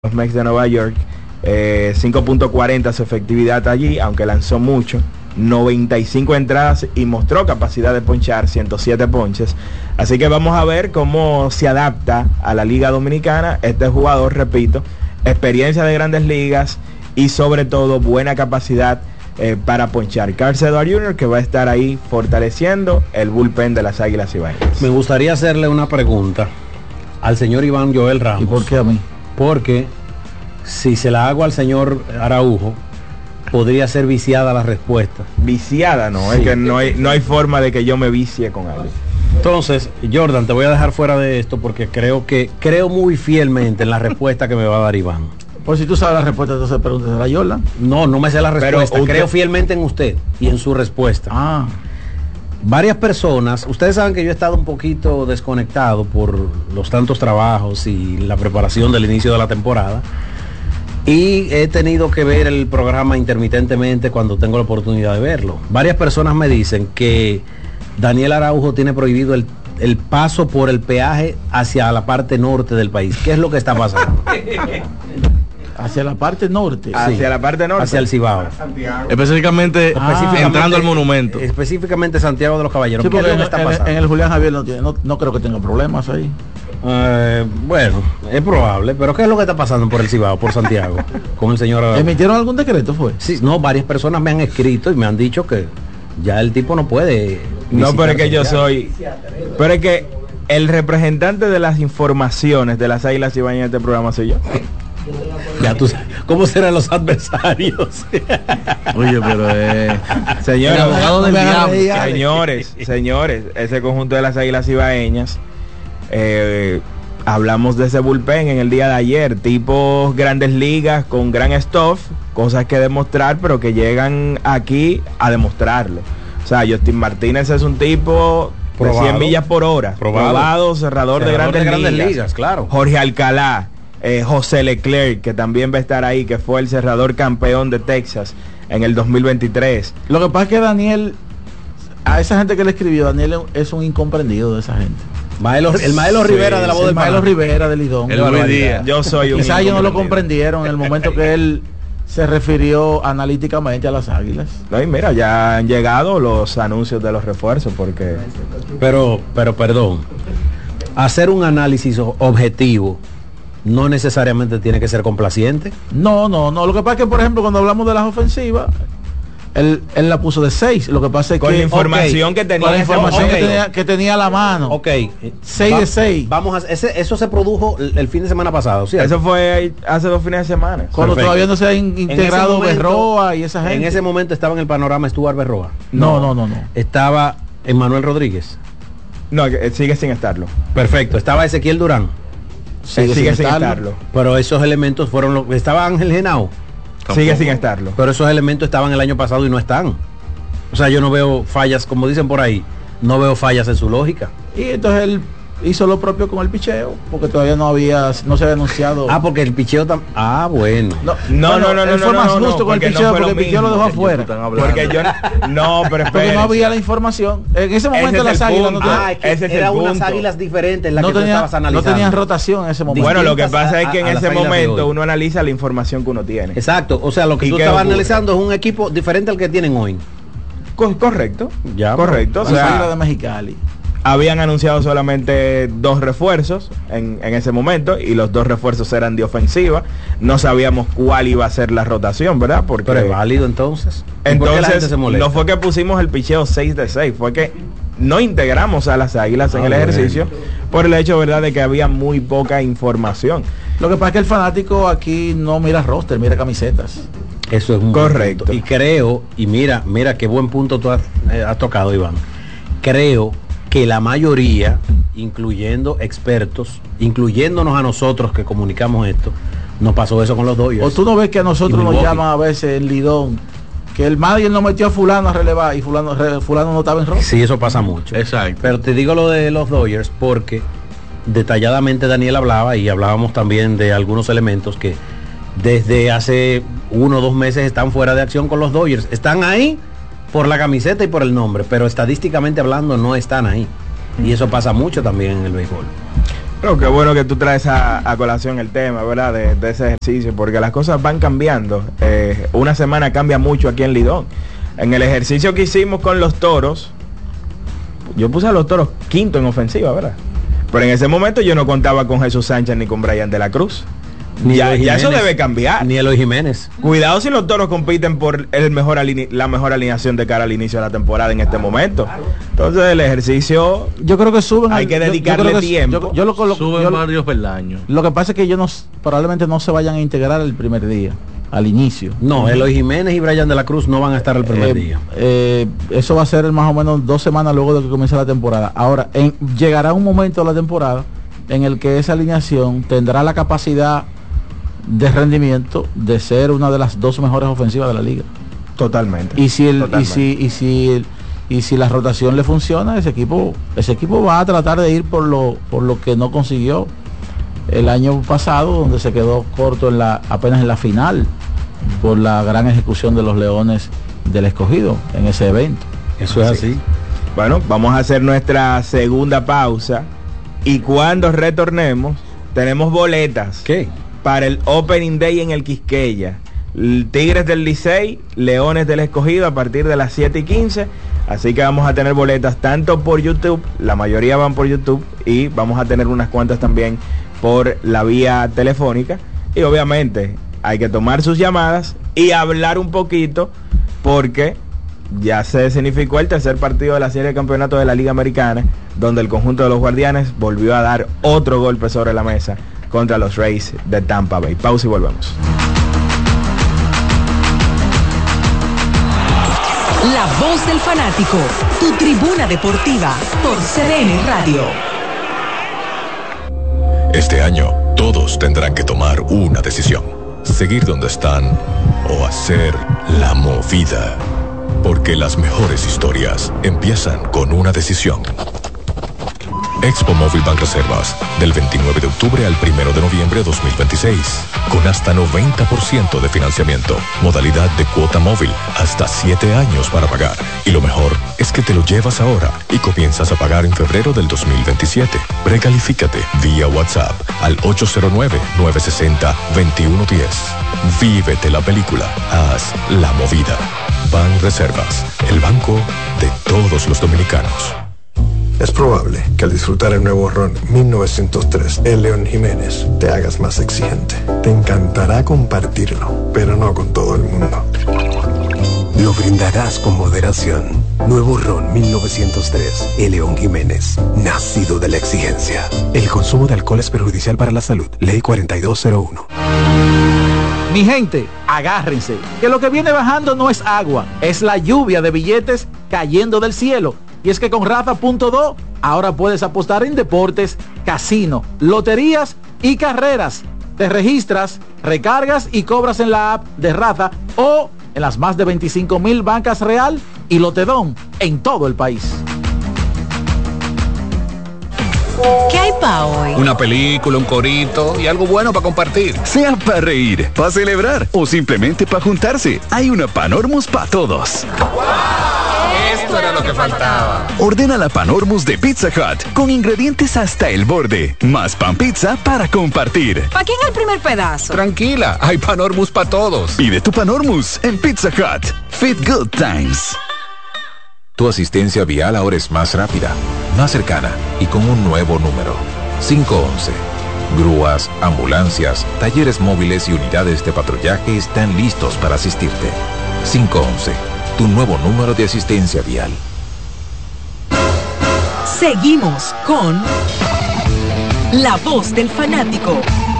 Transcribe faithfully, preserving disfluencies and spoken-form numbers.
los Mets de Nueva York, eh, cinco punto cuarenta su efectividad allí, aunque lanzó mucho, noventa y cinco entradas y mostró capacidad de ponchar ciento siete ponches. Así que vamos a ver cómo se adapta a la Liga Dominicana este jugador, repito, experiencia de Grandes Ligas y sobre todo buena capacidad eh, para ponchar. Carl Edwards junior que va a estar ahí fortaleciendo el bullpen de las Águilas Ibaeñas. Me gustaría hacerle una pregunta al señor Iván Joel Ramos. ¿Y por qué a mí? Porque si se la hago al señor Araujo, podría ser viciada la respuesta. Viciada, no, sí. Es que no hay, no hay forma de que yo me vicie con algo. Entonces, Jordan, te voy a dejar fuera de esto porque creo que creo muy fielmente en la respuesta que me va a dar Iván. Por si tú sabes la respuesta, entonces pregúntale a Jordan. No, no me sé la respuesta. Pero usted... creo fielmente en usted y en su respuesta. Ah. Varias personas, ustedes saben que yo he estado un poquito desconectado por los tantos trabajos y la preparación del inicio de la temporada. Y he tenido que ver el programa intermitentemente cuando tengo la oportunidad de verlo. Varias personas me dicen que Daniel Araujo tiene prohibido el, el paso por el peaje hacia la parte norte del país. ¿Qué es lo que está pasando? Hacia la parte norte. Hacia Sí, la parte norte. hacia el Cibao. Específicamente, Ah, específicamente entrando al monumento. Específicamente Santiago de los Caballeros. Sí, ¿Qué es porque lo que en, está en- pasando? en el Julián Javier no, tiene, no, no creo que tenga problemas ahí. Eh, bueno, es probable, pero ¿qué es lo que está pasando por el Cibao, por Santiago, con el señor Araujo? ¿Emitieron algún decreto fue? Sí, no, varias personas me han escrito y me han dicho que ya el tipo no puede. No, pero es que yo visitar soy... Pero es que el representante de las informaciones de las Águilas Ibaeñas de este programa soy yo. Ya tú sabes, ¿cómo serán los adversarios? Oye, pero eh, Señores, El abogado del diablo. señores, señores, ese conjunto de las Águilas Ibaeñas, eh, hablamos de ese bullpen en el día de ayer, tipos Grandes Ligas con gran stuff, cosas que demostrar, pero que llegan aquí a demostrarlo. O sea, Justin Martínez es un tipo de Probado. cien millas por hora, Probado. probado, cerrador, de Cerrador Grandes, de Grandes ligas. Ligas, claro. Jorge Alcalá, eh, José Leclerc, que también va a estar ahí, que fue el cerrador campeón de Texas en el dos mil veintitrés. Lo que pasa es que Daniel, a esa gente que le escribió, Daniel es un incomprendido de esa gente. Maelo- el Maelo Sí, Rivera de la voz El del Maelo Fanático. Rivera del Lidón. El Luis Díaz. Yo soy un Quizás ellos no lo incomprendido. comprendieron en el momento que él se refirió analíticamente a las Águilas. No, y mira, ya han llegado los anuncios de los refuerzos porque Pero, pero perdón, hacer un análisis o- objetivo no necesariamente tiene que ser complaciente. No, no, no. Lo que pasa es que, por ejemplo, cuando hablamos de las ofensivas, él, él la puso de seis. Lo que pasa es con que la información ok, que tenía con la en ese información momento. que, tenía, que tenía a la mano. Ok. Seis de seis. Vamos a, ese, eso se produjo el, el fin de semana pasado, ¿cierto? Eso fue hace dos fines de semana. Cuando Perfecto. todavía no se ha in- En integrado ese momento- Berroa y esa gente. En ese momento estaba en el panorama Stuart Berroa. No, no, no, no. Estaba Emmanuel Rodríguez. No, que, eh, sigue sin estarlo. Perfecto. Estaba Ezequiel Durán. Sigue, sigue sin estarlo. Pero esos elementos fueron los... Estaba Ángel Genao. Sigue sin estarlo. Pero esos elementos estaban el año pasado y no están. O sea, yo no veo fallas, como dicen por ahí, no veo fallas en su lógica. Y entonces él hizo lo propio con el picheo, porque todavía no había, no se había anunciado. Ah, porque el picheo tam... Ah, bueno. no, No, bueno, no, no, no, él fue no, más no, justo no, con el porque no picheo, fue lo porque el picheo lo mismo dejó afuera. Porque yo no, pero Porque no espérense. había la información. En ese momento Ese es las el águilas no, punto. tenían- Ah, es que ese es era el unas punto. águilas diferentes las no que tú tenía- estabas no analizando. tenían rotación en ese momento. Bueno, lo que distintas pasa a- es que en a las ese Águilas de momento hoy. uno analiza la información que uno tiene. Exacto, o sea, lo que ¿Y tú qué estabas ocurre? analizando es un equipo diferente al que tienen hoy. Co- correcto. Ya, correcto. O Las águilas de sea, Mexicali. habían anunciado solamente dos refuerzos en, en ese momento y los dos refuerzos eran de ofensiva. No sabíamos cuál iba a ser la rotación, ¿verdad? Porque Pero es válido entonces. ¿Y por qué la gente entonces se molesta? no fue que pusimos el picheo seis de seis, fue que no integramos a las águilas en Ah, el bueno. ejercicio por el hecho, ¿verdad?, de que había muy poca información. Lo que pasa es que el fanático aquí no mira roster, mira camisetas. Eso es un buen Correcto. punto. Y creo, y mira, mira qué buen punto tú has, eh, has tocado, Iván. Creo que la mayoría, incluyendo expertos, incluyéndonos a nosotros que comunicamos esto, nos pasó eso con los Dodgers. O tú no ves que a nosotros Y nos Milwaukee. llaman a veces el Lidón, que el manager no metió a fulano a relevar y fulano, re- fulano no estaba en roster. Sí, eso pasa mucho. Exacto. Pero te digo lo de los Dodgers porque detalladamente Daniel hablaba y hablábamos también de algunos elementos que desde hace uno o dos meses están fuera de acción con los Dodgers. Están ahí por la camiseta y por el nombre, pero estadísticamente hablando no están ahí. Y eso pasa mucho también en el béisbol. Pero qué bueno que tú traes a, a colación el tema, ¿verdad? De, de ese ejercicio, porque las cosas van cambiando. Eh, una semana cambia mucho aquí en Lidón. En el ejercicio que hicimos con los toros, yo puse a los toros quinto en ofensiva, ¿verdad? Pero en ese momento yo no contaba con Jesús Sánchez ni con Brian de la Cruz. Ni ya, Eloy ya eso Jiménez, debe cambiar. Ni Eloy Jiménez. Cuidado si los toros compiten por el mejor aline- la mejor alineación de cara al inicio de la temporada en este momento. Entonces el ejercicio, Yo creo que suben. hay al- que yo- yo dedicarle creo que- tiempo. Yo, yo lo coloco. Suben yo- varios peldaños. Lo que pasa es que ellos no, probablemente no se vayan a integrar el primer día, al inicio. No, Eloy Jiménez y Brian de la Cruz no van a estar el primer Eh, día. eh, eso va a ser más o menos dos semanas luego de que comience la temporada. Ahora, en, llegará un momento de la temporada en el que esa alineación tendrá la capacidad de rendimiento de ser una de las dos mejores ofensivas de la liga. totalmente. Y si el, y Totalmente. si, y si el- y si la rotación le funciona, ese equipo, ese equipo va a tratar de ir por lo, por lo que no consiguió el año pasado, donde se quedó corto en la, apenas en la final, por la gran ejecución de los Leones del Escogido en ese evento. Eso es así. Bueno, vamos a hacer nuestra segunda pausa y cuando retornemos tenemos boletas ¿Qué? para el Opening Day en el Quisqueya. L- Tigres del Licey, Leones del Escogido a partir de las siete y quince. Así que vamos a tener boletas tanto por YouTube, la mayoría van por YouTube, y vamos a tener unas cuantas también por la vía telefónica. Y obviamente hay que tomar sus llamadas y hablar un poquito porque ya se significó el tercer partido de la serie de campeonato de la Liga Americana, donde el conjunto de los Guardianes volvió a dar otro golpe sobre la mesa contra los Rays de Tampa Bay. Pausa y volvemos. La voz del fanático, tu tribuna deportiva por C D N Radio. Este año, todos tendrán que tomar una decisión. Seguir donde están o hacer la movida. Porque las mejores historias empiezan con una decisión. Expo Móvil Banreservas, del veintinueve de octubre al primero de noviembre de dos mil veintiséis, con hasta noventa por ciento de financiamiento, modalidad de cuota móvil, hasta siete años para pagar. Y lo mejor es que te lo llevas ahora y comienzas a pagar en febrero del dos mil veintisiete. Precalifícate vía WhatsApp al ocho cero nueve, nueve seis cero, dos uno uno cero. Vívete la película, haz la movida. Banreservas, el banco de todos los dominicanos. Es probable que al disfrutar el nuevo ron mil novecientos tres, el León Jiménez, te hagas más exigente. Te encantará compartirlo, pero no con todo el mundo. Lo brindarás con moderación. Nuevo ron mil novecientos tres, el León Jiménez, nacido de la exigencia. El consumo de alcohol es perjudicial para la salud. Ley cuarenta y dos cero uno. Mi gente, agárrense, que lo que viene bajando no es agua, es la lluvia de billetes cayendo del cielo. Y es que con Rafa punto do ahora puedes apostar en deportes, casino, loterías y carreras. Te registras, recargas y cobras en la app de Rafa o en las más de veinticinco mil bancas Real y Lotedón en todo el país. ¿Qué hay pa' hoy? Una película, un corito y algo bueno para compartir. Sea para reír, para celebrar o simplemente para juntarse, hay una Panormus para todos. Esto era lo que faltaba. Ordena la Panormus de Pizza Hut con ingredientes hasta el borde, más pan pizza para compartir. ¿Para quién el primer pedazo? Tranquila, hay Panormus para todos. Pide tu Panormus en Pizza Hut. Fit Good Times. Tu asistencia vial ahora es más rápida, más cercana y con un nuevo número. cinco once. Grúas, ambulancias, talleres móviles y unidades de patrullaje están listos para asistirte. cinco once. Tu nuevo número de asistencia vial. Seguimos con La voz del fanático.